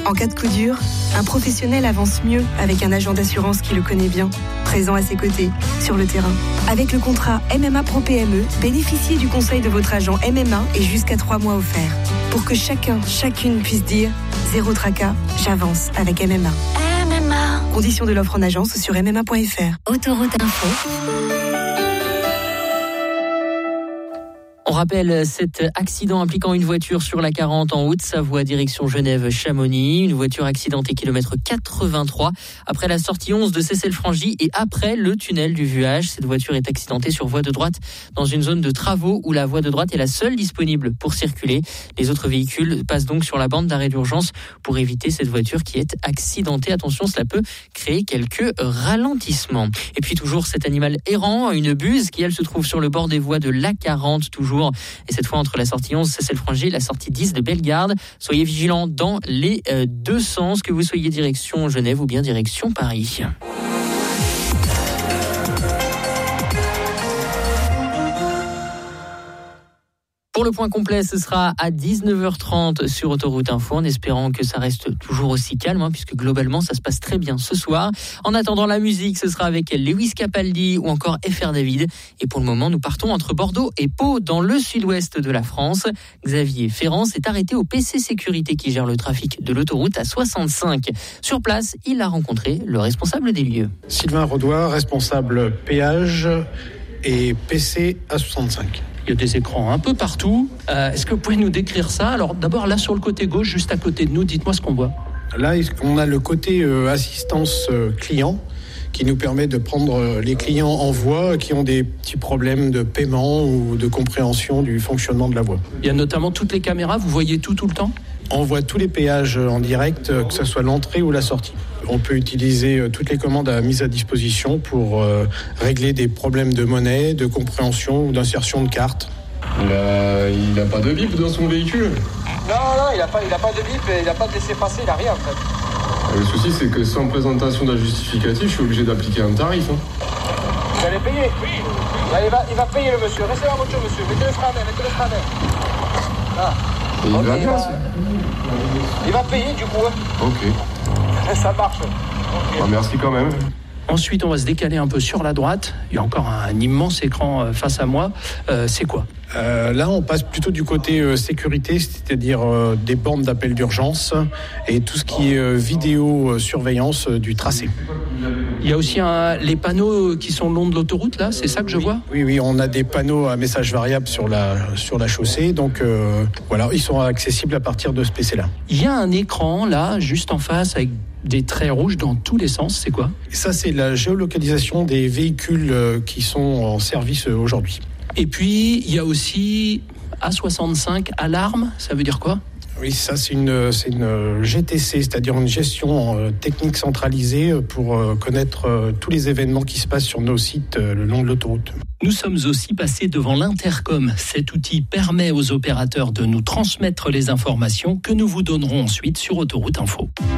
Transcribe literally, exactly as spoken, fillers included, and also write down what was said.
En cas de coup dur, un professionnel avance mieux avec un agent d'assurance qui le connaît bien, présent à ses côtés, sur le terrain. Avec le contrat M M A Pro P M E, bénéficiez du conseil de votre agent M M A et jusqu'à trois mois offerts. Pour que chacun, chacune puisse dire « Zéro tracas, j'avance avec M M A ». M M A. Conditions de l'offre en agence sur m m a point f r. Autoroute Info. On rappelle cet accident impliquant une voiture sur la quarante en Haute-Savoie, direction Genève-Chamonix. Une voiture accidentée kilomètre quatre-vingt-trois après la sortie onze de Cessel-Frangy et après le tunnel du Vuage. Cette voiture est accidentée sur voie de droite dans une zone de travaux où la voie de droite est la seule disponible pour circuler. Les autres véhicules passent donc sur la bande d'arrêt d'urgence pour éviter cette voiture qui est accidentée. Attention, cela peut créer quelques ralentissements. Et puis toujours cet animal errant, une buse qui elle se trouve sur le bord des voies de l'A quarante toujours. Et cette fois entre la sortie onze Cessel-Frangy et la sortie dix de Bellegarde. Soyez vigilants dans les euh, deux sens, que vous soyez direction Genève ou bien direction Paris. Pour le point complet, ce sera à dix-neuf heures trente sur Autoroute Info, en espérant que ça reste toujours aussi calme, hein, puisque globalement, ça se passe très bien ce soir. En attendant la musique, ce sera avec Lewis Capaldi ou encore F R David. Et pour le moment, nous partons entre Bordeaux et Pau, dans le sud-ouest de la France. Xavier Ferrand s'est arrêté au P C Sécurité qui gère le trafic de l'autoroute à soixante-cinq. Sur place, il a rencontré le responsable des lieux. Sylvain Rodois, responsable péage et P C à soixante-cinq. Il y a des écrans un peu partout. Euh, est-ce que vous pouvez nous décrire ça ? Alors d'abord là sur le côté gauche, juste à côté de nous, dites-moi ce qu'on voit. Là, on a le côté euh, assistance euh, client qui nous permet de prendre les clients en voie qui ont des petits problèmes de paiement ou de compréhension du fonctionnement de la voie. Il y a notamment toutes les caméras, vous voyez tout tout le temps ? On voit tous les péages en direct, que ce soit l'entrée ou la sortie. On peut utiliser toutes les commandes à mise à disposition pour euh, régler des problèmes de monnaie, de compréhension ou d'insertion de cartes. Il a, il a pas de bip dans son véhicule ? Non, non, il n'a pas, il a pas de bip, il n'a pas de laisser-passer, il n'a rien en fait. Le souci, c'est que sans présentation d'un justificatif, je suis obligé d'appliquer un tarif. Hein. Vous allez payer ? Oui. Là, il, va, il va payer le monsieur. Restez dans la voiture, monsieur. Mettez le frein à main, mettez le frein à main. Ah. Et il okay, va il, bien, va, ça. il va payer du coup. Hein. Ok. Ça marche. Okay. Ah, merci quand même. Ensuite, on va se décaler un peu sur la droite. Il y a encore un immense écran face à moi. Euh, c'est quoi ? Euh, là, on passe plutôt du côté euh, sécurité, c'est-à-dire euh, des bornes d'appel d'urgence et tout ce qui est euh, vidéo euh, surveillance euh, du tracé. Il y a aussi un, les panneaux qui sont le long de l'autoroute, là, c'est ça que je oui, vois ? Oui, oui, on a des panneaux à message variable sur la, sur la chaussée, donc euh, voilà, ils sont accessibles à partir de ce P C-là. Il y a un écran, là, juste en face, avec des traits rouges dans tous les sens, c'est quoi ? Ça, c'est la géolocalisation des véhicules euh, qui sont en service euh, aujourd'hui. Et puis, il y a aussi A soixante-cinq, alarme, ça veut dire quoi ? Oui, ça c'est une, c'est une G T C, c'est-à-dire une gestion euh, technique centralisée pour euh, connaître euh, tous les événements qui se passent sur nos sites euh, le long de l'autoroute. Nous sommes aussi passés devant l'intercom. Cet outil permet aux opérateurs de nous transmettre les informations que nous vous donnerons ensuite sur Autoroute Info.